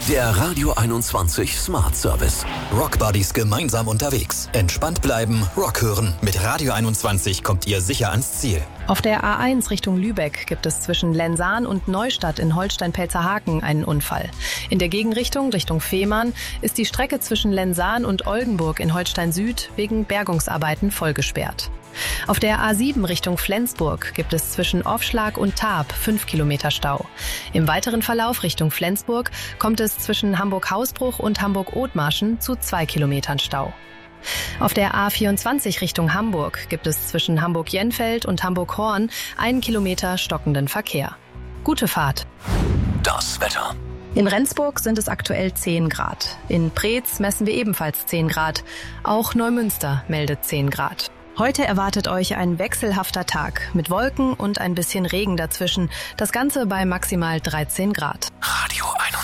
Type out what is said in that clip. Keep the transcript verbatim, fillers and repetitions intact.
Der Radio einundzwanzig Smart Service. Rockbuddies gemeinsam unterwegs. Entspannt bleiben, Rock hören. Mit Radio einundzwanzig kommt ihr sicher ans Ziel. Auf der A eins Richtung Lübeck gibt es zwischen Lensahn und Neustadt in Holstein-Pelzerhaken einen Unfall. In der Gegenrichtung, Richtung Fehmarn, ist die Strecke zwischen Lensahn und Oldenburg in Holstein Süd wegen Bergungsarbeiten vollgesperrt. Auf der A sieben Richtung Flensburg gibt es zwischen Aufschlag und Tarp fünf Kilometer Stau. Im weiteren Verlauf Richtung Flensburg kommt es zwischen Hamburg-Hausbruch und Hamburg-Othmarschen zu zwei Kilometern Stau. Auf der A vierundzwanzig Richtung Hamburg gibt es zwischen Hamburg-Jenfeld und Hamburg-Horn einen Kilometer stockenden Verkehr. Gute Fahrt. Das Wetter. In Rendsburg sind es aktuell zehn Grad. In Preetz messen wir ebenfalls zehn Grad. Auch Neumünster meldet zehn Grad. Heute erwartet euch ein wechselhafter Tag mit Wolken und ein bisschen Regen dazwischen. Das Ganze bei maximal dreizehn Grad. Radio